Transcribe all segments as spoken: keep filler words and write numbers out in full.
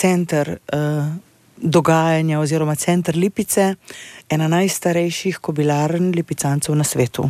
center uh, dogajanja oziroma center Lipice, ena najstarejših kobilarn lipicancev na svetu.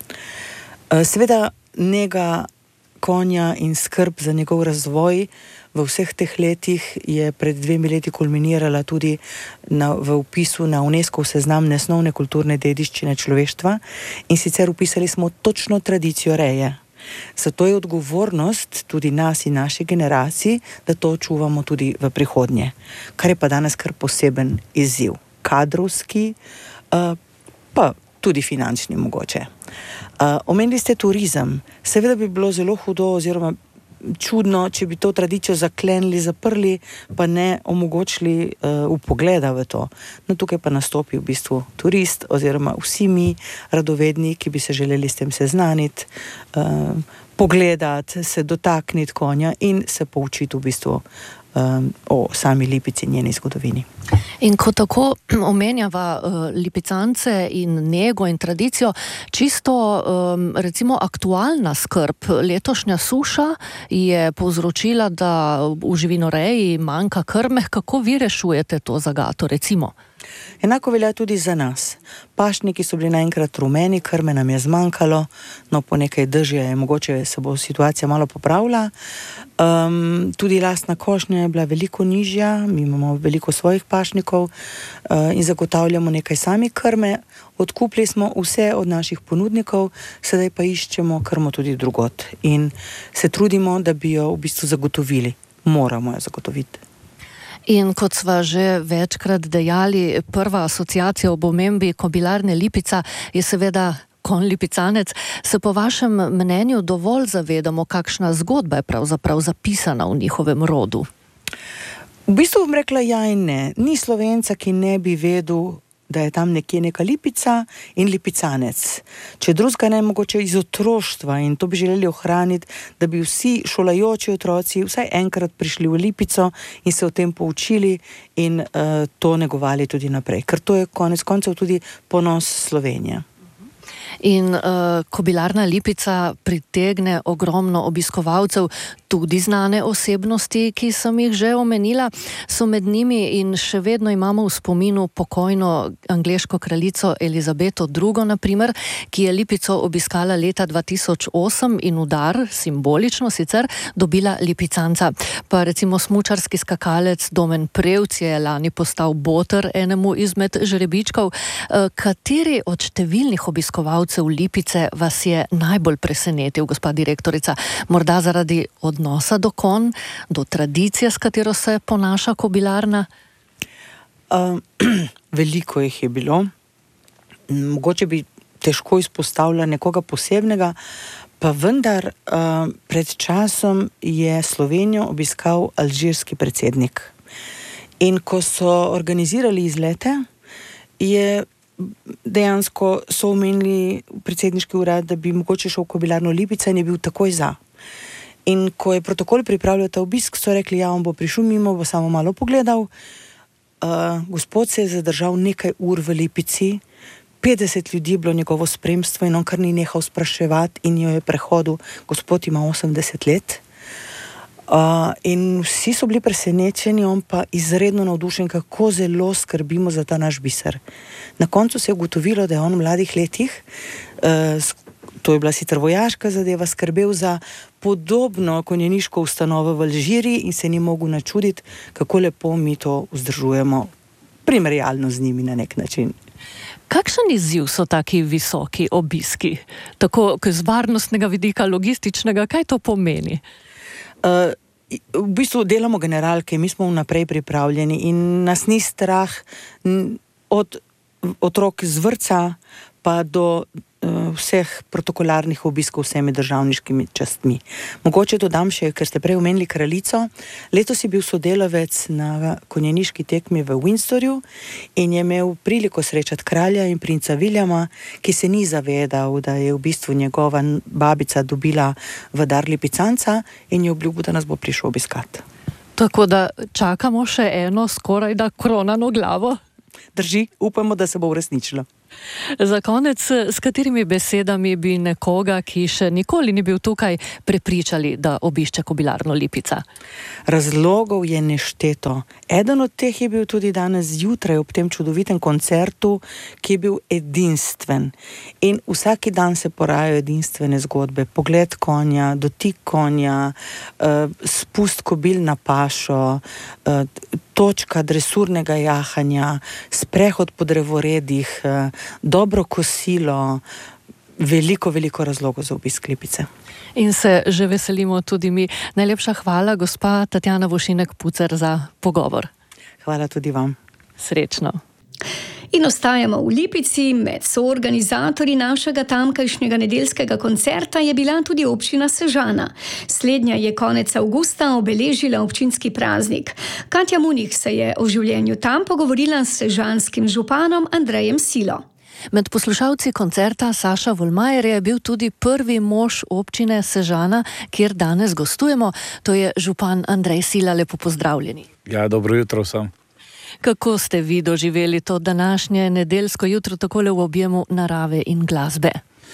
Uh, seveda nega konja in skrb za njegov razvoj v vseh teh letih je pred dvemi leti kulminirala tudi na, v upisu na UNESCO seznam nesnovne kulturne dediščine človeštva in sicer upisali smo točno tradicijo reje. Zato je odgovornost tudi nas in naši generaciji, da to čuvamo tudi v prihodnje. Kar je pa danes kar poseben izziv. Kadrovski, uh, pa tudi finančni mogoče. Uh, omenili ste turizem. Seveda bi bilo zelo hudo oziroma čudno, če bi to tradicijo zaklenili, zaprli, pa ne omogočili uh, upogleda v to. No, tukaj pa nastopi v bistvu turist oziroma vsi mi radovedni, ki bi se želeli s tem seznaniti, uh, pogledati, se dotakniti konja in se poučiti v bistvu um, o sami Lipici in njeni zgodovini. In ko tako omenjava uh, lipicance in nego in tradicijo, čisto um, recimo aktualna skrb, letošnja suša je povzročila, da v živinoreji manjka krme. Kako vi rešujete to zagato, recimo? Enako velja tudi za nas. Pašniki so bili naenkrat rumeni, krme nam je zmanjkalo, no po nekaj dežja je mogoče se bo situacija malo popravila. Um, tudi lastna košnja je bila veliko nižja, mi imamo veliko svojih pašnikov uh, in zagotavljamo nekaj sami krme. Odkupili smo vse od naših ponudnikov, sedaj pa iščemo krmo tudi drugot in se trudimo, da bi jo v bistvu zagotovili. Moramo jo zagotoviti. In kot sva že večkrat dejali, prva asociacija ob omembi kobilarne Lipica je seveda konj lipicanec. Se po vašem mnenju dovolj zavedamo, kakšna zgodba je pravzaprav zapisana v njihovem rodu? V bistvu bom rekla ja in ne. Ni Slovenca, ki ne bi vedel, da je tam nekje neka Lipica in lipicanec. Če drugega ne, mogoče iz otroštva, in to bi želeli ohraniti, da bi vsi šolajoči otroci vsaj enkrat prišli v Lipico in se o tem poučili in uh, to negovali tudi naprej. Ker to je konec koncev tudi ponos Slovenije. In uh, kobilarna Lipica pritegne ogromno obiskovalcev, tudi znane osebnosti, ki sem jih že omenila, so med njimi in še vedno imamo v spominu pokojno angleško kraljico Elizabeto drugo, na primer, ki je Lipico obiskala leta dva tisoč osem in v dar, simbolično sicer, dobila lipicanca. Pa recimo smučarski skakalec Domen Prevc je lani postal boter enemu izmed žrebičkov. Uh, kateri od številnih obiskovalcev Lipice vas je najbolj presenetil, gospa direktorica? Morda zaradi odnosa do konj, do tradicije, s katero se ponaša kobilarna? Uh, veliko jih je bilo. Mogoče bi težko izpostavila nekoga posebnega, pa vendar uh, pred časom je Slovenijo obiskal alžirski predsednik. In ko so organizirali izlete, je dejansko so omenili predsedniški urad, da bi mogoče šel v kobilarno Lipica in je bil takoj za. In ko je protokol pripravljal ta obisk, so rekli, ja, on bo prišel mimo, bo samo malo pogledal. Uh, gospod se je zadržal nekaj ur v Lipici, petdeset ljudi je bilo njegovo spremstvo in on kar ni nehal spraševati in jo je prehodil. Gospod ima osemdeset let. Uh, in vsi so bili presenečeni, on pa izredno navdušen, kako zelo skrbimo za ta naš biser. Na koncu se je ugotovilo, da je on v mladih letih, uh, to je bila sicer vojaška zadeva, skrbel za podobno konjeniško ustanovo v Alžiriji in se ni mogel načuditi, kako lepo mi to vzdržujemo, primerjalno z njimi na nek način. Kakšen izziv so taki visoki obiski? Tako z varnostnega vidika, logističnega, kaj to pomeni? Uh, v bistvu delamo generalke, mi smo vnaprej pripravljeni in nas ni strah od otrok z vrtca pa do uh, vseh protokolarnih obiskov vsemi državniškimi častmi. Mogoče dodam še, ker ste prej omenili kraljico, letos je bil sodelavec na konjeniški tekmi v Windsorju in je imel priliko srečati kralja in princa Williama, ki se ni zavedal, da je v bistvu njegova babica dobila v dar lipicanca in je obljubil, da nas bo prišel obiskati. Tako da čakamo še eno skoraj da kronano glavo? Drži, upamo, da se bo uresničilo. Za konec, s katerimi besedami bi nekoga, ki še nikoli ni bil tukaj, prepričali, da obišče Kobilarno Lipica? Razlogov je nešteto. Eden od teh je bil tudi danes zjutraj ob tem čudovitem koncertu, ki je bil edinstven. In vsaki dan se porajajo edinstvene zgodbe. Pogled konja, dotik konja, spust kobil na pašo, točka dresurnega jahanja, sprehod po drevoredih, dobro kosilo, veliko, veliko razlogov za obisk Lipice. In se že veselimo tudi mi. Najlepša hvala, gospa Tatjana Vošinek-Pucer, za pogovor. Hvala tudi vam. Srečno. In ostajamo v Lipici. Med soorganizatorji našega tamkajšnjega nedeljskega koncerta je bila tudi občina Sežana. Slednja je konec avgusta obeležila občinski praznik. Katja Munih se je o življenju tam pogovorila s sežanskim županom Andrejem Silo. Med poslušalci koncerta Saša Volmajer je bil tudi prvi mož občine Sežana, kjer danes gostujemo. To je župan Andrej Sila. Lepo pozdravljeni. Ja, dobro jutro vsem. Kako ste vi doživeli to današnje nedeljsko jutro takole v objemu narave in glasbe?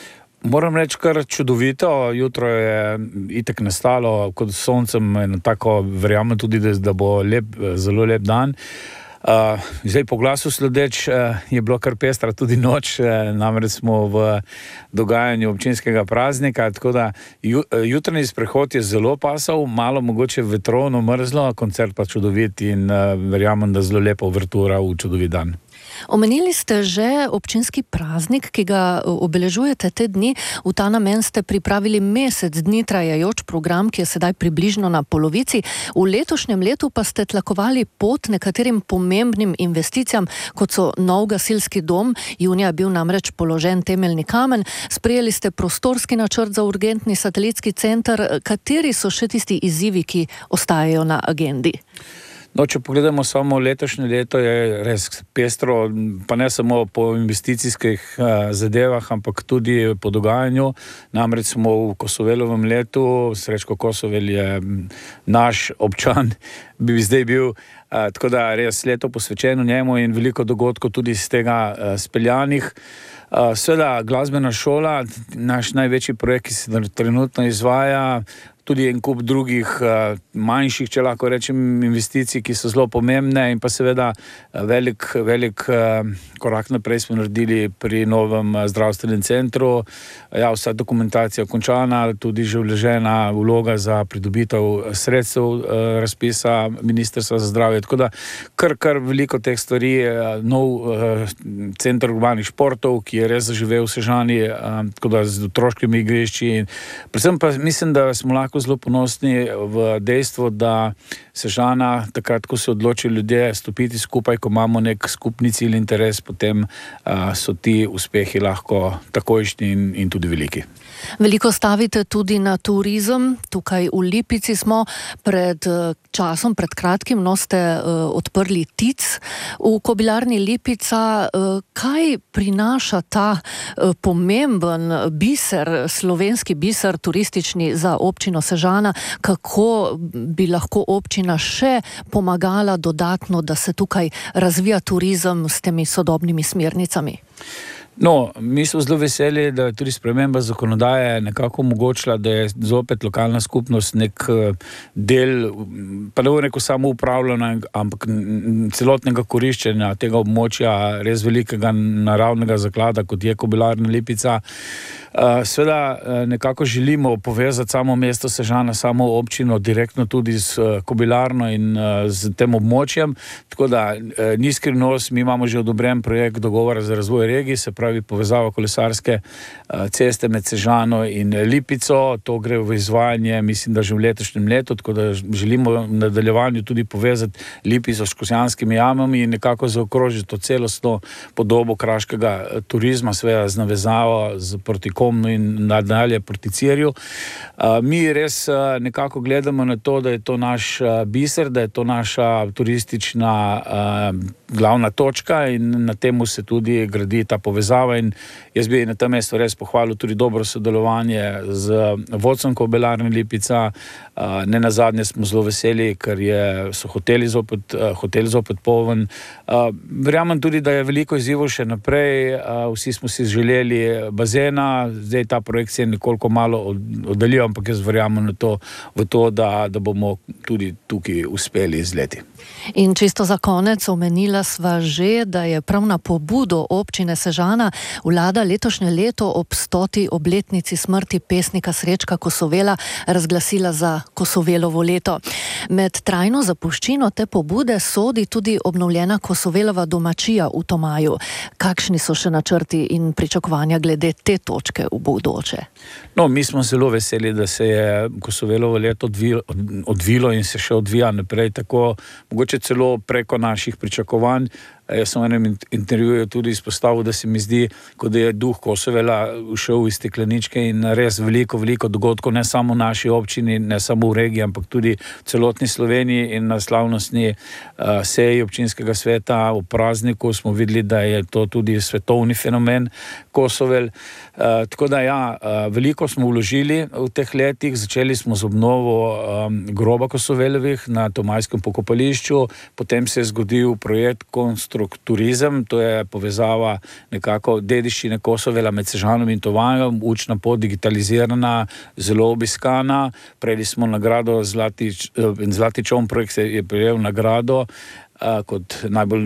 Moram reči, kar čudovito. Jutro je itak nastalo kot soncem, tako verjamem tudi, da bo lep, zelo lep dan. Uh, zdaj po glasu sledeč uh, je bilo kar pestra tudi noč, uh, namreč smo v dogajanju občinskega praznika, tako da ju, uh, jutranji sprehod je zelo pasal, malo mogoče vetrovno mrzlo, koncert pa čudovit in uh, verjamem, da zelo lepa uvertura v čudovit dan. Omenili ste že občinski praznik, ki ga obeležujete te dni. V ta namen ste pripravili mesec dni trajajoč program, ki je sedaj približno na polovici. V letošnjem letu pa ste tlakovali pot nekaterim pomembnim investicijam, kot so nov gasilski dom. Junija je bil namreč položen temeljni kamen. Sprejeli ste prostorski načrt za urgentni satelitski center. Kateri so še tisti izzivi, ki ostajajo na agendi? No, če pogledamo samo letošnje leto, je res pestro, pa ne samo po investicijskih uh, zadevah, ampak tudi po dogajanju. Namreč smo v Kosovelovem letu, Srečko Kosovel je naš občan, bi zdaj bil, uh, tako da res leto posvečeno njemu in veliko dogodkov tudi z tega uh, speljanih. Uh, Seveda glasbena šola, naš največji projekt, ki se trenutno izvaja, tudi en kup drugih uh, manjših, če lahko rečem, investicij, ki so zelo pomembne in pa seveda velik, velik uh, korak naprej smo naredili pri novem uh, zdravstvenem centru. Ja, vsa dokumentacija končana, tudi že vložena vloga za pridobitev sredstev uh, razpisa Ministrstva za zdravje. Tako da kar, kar veliko teh stvari, uh, nov uh, center urbanih športov, ki je res zaživel v Sežani, uh, tako da z otroškimi igrišči. In predvsem pa mislim, da smo lahko zelo ponosni v dejstvo, da Sežana, takrat, ko se odločijo ljudje stopiti skupaj, ko imamo nek skupni cilj, interes, potem uh, so ti uspehi lahko takojšnji in, in tudi veliki. Veliko stavite tudi na turizem. Tukaj v Lipici smo pred časom, pred kratkim, no ste uh, odprli Tic v Kobilarni Lipica. Uh, kaj prinaša ta uh, pomemben biser, slovenski biser turistični za občino Sežana? Kako bi lahko občina še pomagala dodatno, da se tukaj razvija turizem s temi sodobnimi smernicami? No, mi smo zelo veseli, da je tudi sprememba zakonodaje nekako omogočila, da je zopet lokalna skupnost nek del, pa ne bo neko samo upravljanja, ampak celotnega koriščenja tega območja, res velikega naravnega zaklada, kot je Kobilarna Lipica. Seveda nekako želimo povezati samo mesto Sežana, samo občino direktno tudi s Kobilarno in z tem območjem, tako da ni skrivnost, mi imamo že odobren projekt dogovora za razvoj regij, se pravi povezava kolesarske ceste med Sežano in Lipico. To gre v izvajanje, mislim, da že v letošnjem letu, tako da želimo v nadaljevanju tudi povezati Lipico s Škocjanskimi jamami in nekako zaokrožiti to celostno podobo kraškega turizma, seveda z navezavo z proti Komnu in nadalje proti Cirju. Mi res nekako gledamo na to, da je to naš biser, da je to naša turistična glavna točka in na temu se tudi gradi ta povezava in jaz bi na tem mestu res pohvalil tudi dobro sodelovanje z vodstvom Kobilarne Lipica. Ne nazadnje smo zelo veseli, ker je, so hoteli zopet, hotel zopet poln. Verjamem tudi, da je veliko izzivov še naprej. Vsi smo si želeli bazena, zdaj ta projekt se je nekoliko malo oddaljil, ampak jaz verjamem na to, v to, da, da bomo tudi tukaj uspeli izleti. In čisto za konec, omenila sva že, da je prav na pobudo občine Sežana vlada letošnje leto ob stoti obletnici smrti pesnika Srečka Kosovela razglasila za Kosovelovo leto. Med trajno zapuščino te pobude sodi tudi obnovljena Kosovelova domačija v Tomaju. Kakšni so še načrti in pričakovanja glede te točke v bodoče? No, mi smo zelo veseli, da se je Kosovelovo leto odvilo, odvilo in se še odvija naprej, tako mogoče celo preko naših pričakovanj. Jaz sem v enem intervjuju tudi izpostavil, da se mi zdi, kot da je duh Kosovela ušel iz stekleničke in res veliko, veliko dogodkov, ne samo v naši občini, ne samo v regiji, ampak tudi v celotni Sloveniji in na slavnostni uh, seji občinskega sveta v prazniku smo videli, da je to tudi svetovni fenomen Kosovel. Uh, tako da ja, uh, veliko smo vložili v teh letih, začeli smo z obnovo um, groba Kosovelovih na Tomajskem pokopališču, potem se je zgodil projekt konstrukcije turizem, to je povezava nekako dediščine Kosovela med Sežanom in Tomajem, učna pot, digitalizirana, zelo obiskana. Prejeli smo nagrado Zlati, Zlati čoln projekt je prejel nagrado Uh, kot najbolj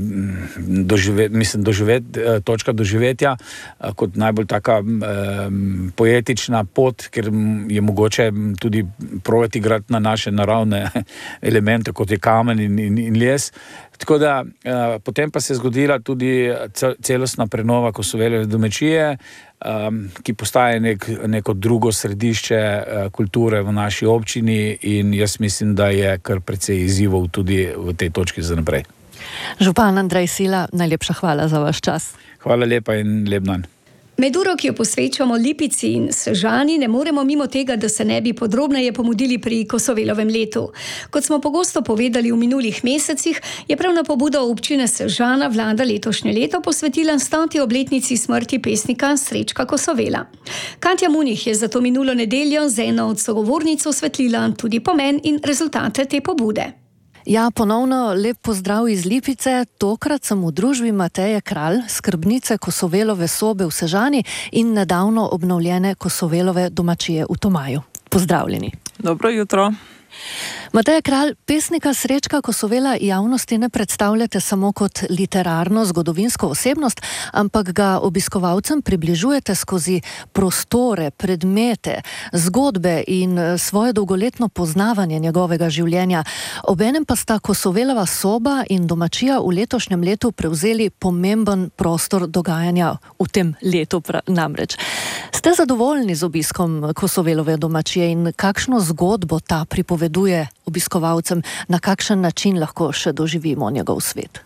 doživet, mislim, doživet, uh, točka doživetja, uh, kot najbolj taka um, poetična pot, ker je mogoče tudi provati igrati na naše naravne elemente, kot je kamen in, in, in les. Tako da, uh, potem pa se je zgodila tudi celostna prenova Kosovelove domačije, um, ki postaje nek, neko drugo središče uh, kulture v naši občini in jaz mislim, da je kar precej izzivov tudi v tej točki za naprej. Župan Andrej Sila, najlepša hvala za vaš čas. Hvala lepa in lep dan. Med uro, ki jo posvečamo Lipici in Sežani, ne moremo mimo tega, da se ne bi podrobneje pomudili pri Kosovelovem letu. Kot smo pogosto povedali v minulih mesecih, je prav na pobudo občine Sežana vlada letošnje leto posvetila stoti obletnici smrti pesnika Srečka Kosovela. Katja Munih je zato minulo nedeljo z eno od sogovornic osvetlila tudi pomen in rezultate te pobude. Ja, ponovno lep pozdrav iz Lipice. Tokrat sem v družbi Mateje Kralj, skrbnice Kosovelove sobe v Sežani in nedavno obnovljene Kosovelove domačije v Tomaju. Pozdravljeni. Dobro jutro. Mateja Kralj, pesnika Srečka Kosovela javnosti ne predstavljate samo kot literarno zgodovinsko osebnost, ampak ga obiskovalcem približujete skozi prostore, predmete, zgodbe in svoje dolgoletno poznavanje njegovega življenja. Obenem pa sta Kosovelova soba in domačija v letošnjem letu prevzeli pomemben prostor dogajanja v tem letu namreč. Ste zadovoljni z obiskom Kosovelove domačije in kakšno zgodbo ta pripoveduje obiskovalcem, na kakšen način lahko še doživimo njegov svet?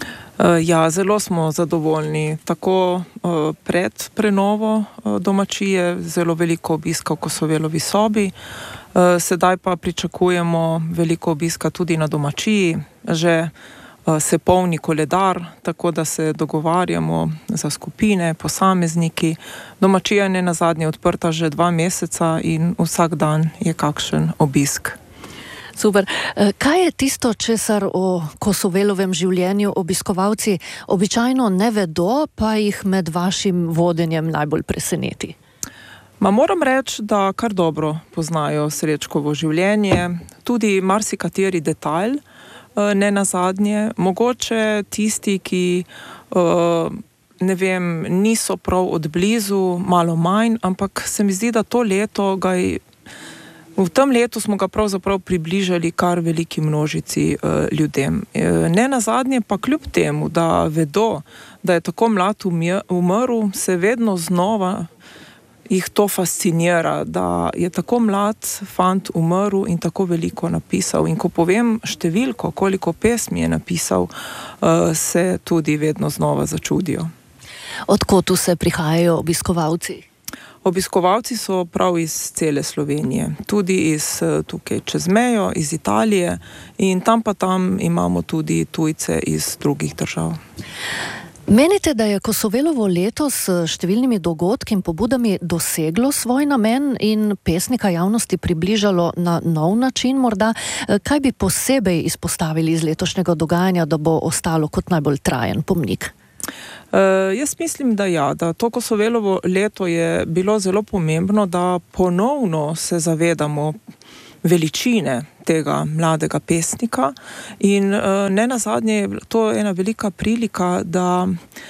Ja, zelo smo zadovoljni. Tako pred prenovo domačije, zelo veliko obiska v Kosovelovi sobi. Sedaj pa pričakujemo veliko obiska tudi na domačiji. Že se polni koledar, tako da se dogovarjamo za skupine, posamezniki. Domačija je nazadnje odprta že dva meseca in vsak dan je kakšen obisk. Super. Kaj je tisto, česar o Kosovelovem življenju obiskovalci običajno ne vedo, pa jih med vašim vodenjem najbolj preseneti? Ma moram reči, da kar dobro poznajo Srečkovo življenje, tudi marsikateri detajl, ne nazadnje. Mogoče tisti, ki ne vem, niso prav od blizu, malo manj, ampak se mi zdi, da to leto ga je V tem letu smo ga pravzaprav približali kar veliki množici uh, ljudem. E, ne nazadnje pa kljub temu, da vedo, da je tako mlad umrl, se vedno znova jih to fascinira, da je tako mlad fant umrl in tako veliko napisal. In ko povem številko, koliko pesmi je napisal, uh, se tudi vedno znova začudijo. Od kotu se prihajajo obiskovalci? Obiskovalci so prav iz cele Slovenije, tudi iz tukaj čez mejo, iz Italije in tam pa tam imamo tudi tujce iz drugih držav. Menite, da je Kosovelovo leto s številnimi dogodki in pobudami doseglo svoj namen in pesnika javnosti približalo na nov način morda? Kaj bi posebej izpostavili iz letošnjega dogajanja, da bo ostalo kot najbolj trajen pomnik? Uh, jaz mislim, da ja, da to Kosovelovo leto je bilo zelo pomembno, da ponovno se zavedamo veličine tega mladega pesnika in uh, ne nazadnje je to ena velika prilika, da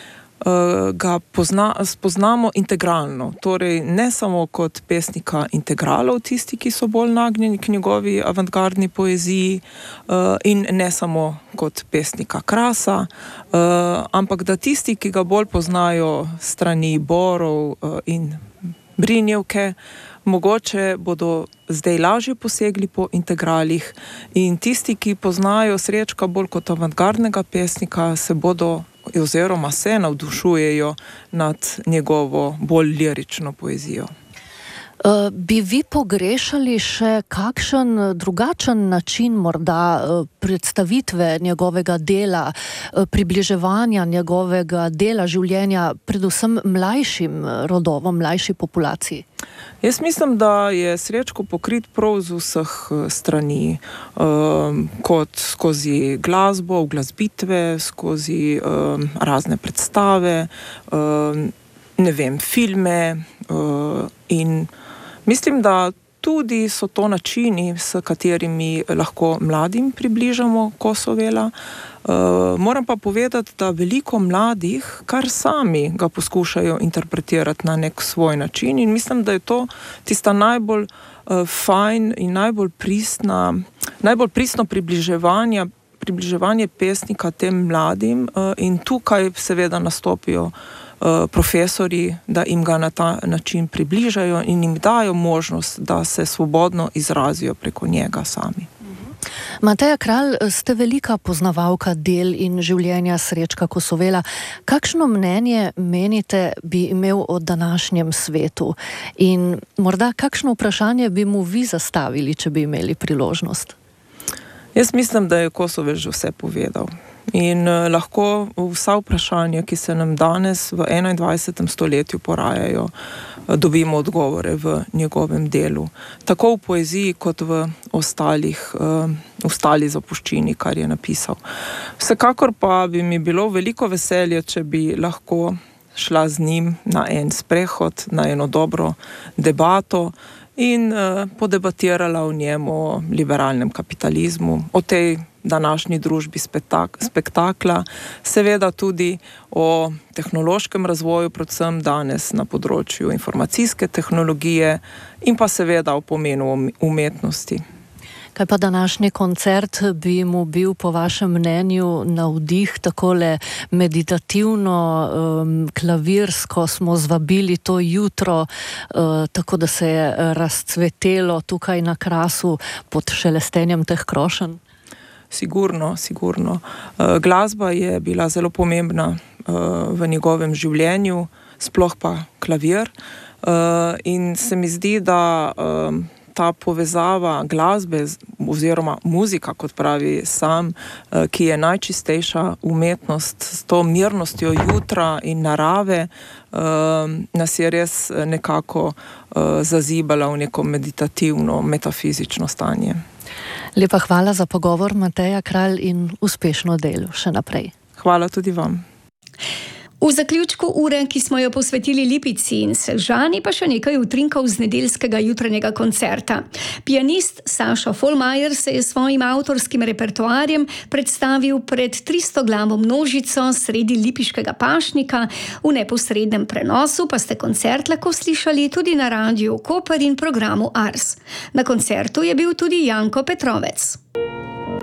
uh, ga pozna, spoznamo integralno, torej ne samo kot pesnika integralov, tisti, ki so bolj nagnjeni k njegovi avantgardni poeziji uh, in ne samo kot pesnika krasa, uh, ampak da tisti, ki ga bolj poznajo strani Borov uh, in Brinjevke, mogoče bodo zdaj lažje posegli po integralih in tisti, ki poznajo Srečka bolj kot avantgardnega pesnika, se bodo oziroma se navdušujejo nad njegovo bolj lirično poezijo. Uh, bi vi pogrešali še kakšen drugačen način morda uh, predstavitve njegovega dela, uh, približevanja njegovega dela življenja, predvsem mlajšim rodovom, mlajši populaciji? Jaz mislim, da je Srečko pokrit prav z vseh strani, um, kot skozi glasbo, uglasbitve, skozi um, razne predstave, um, ne vem, filme uh, in mislim, da tudi so to načini, s katerimi lahko mladim približamo Kosovela. Uh, moram pa povedati, da veliko mladih kar sami ga poskušajo interpretirati na nek svoj način in mislim, da je to tista najbolj uh, fajn in najbolj pristna, najbolj pristno približevanje, približevanje pesnika tem mladim uh, in tukaj seveda nastopijo profesori, da jim ga na ta način približajo in jim dajo možnost, da se svobodno izrazijo preko njega sami. Mateja Kralj, ste velika poznavalka del in življenja Srečka Kosovela. Kakšno mnenje menite bi imel o današnjem svetu? In morda kakšno vprašanje bi mu vi zastavili, če bi imeli priložnost? Jaz mislim, da je Kosovel že vse povedal. In uh, lahko vsa vprašanja, ki se nam danes v enaindvajsetem stoletju porajajo, uh, dobimo odgovore v njegovem delu. Tako v poeziji, kot v ostalih, uh, ostali zapuščini, kar je napisal. Vsekakor pa bi mi bilo veliko veselje, če bi lahko šla z njim na en sprehod, na eno dobro debato in uh, podebatirala o njem, o liberalnem kapitalizmu, o tej današnji družbi spektak spektakla, seveda tudi o tehnološkem razvoju, predvsem danes na področju informacijske tehnologije in pa seveda o pomenu umetnosti. Kaj pa današnji koncert bi mu bil po vašem mnenju navdih, takole meditativno, um, klavirsko smo zvabili to jutro, uh, tako da se je razcvetelo tukaj na Krasu pod šelestenjem teh krošenj? Sigurno, sigurno. Uh, glasba je bila zelo pomembna uh, v njegovem življenju, sploh pa klavir. Uh, in se mi zdi, da uh, ta povezava glasbe oziroma muzika, kot pravi sam, uh, ki je najčistejša umetnost s to mirnostjo jutra in narave, uh, nas je res nekako uh, zazibala v neko meditativno, metafizično stanje. Lepa hvala za pogovor, Mateja Kralj, in uspešno delo še naprej. Hvala tudi vam. V zaključku ure, ki smo jo posvetili Lipici in Sežani, pa še nekaj utrinkov z nedeljskega jutranjega koncerta. Pianist Saša Folmajer se je s svojim avtorskim repertoarjem predstavil pred tristo glavo množico sredi Lipiškega pašnika, v neposrednem prenosu pa ste koncert lahko slišali tudi na Radiu Koper in programu Ars. Na koncertu je bil tudi Janko Petrovec.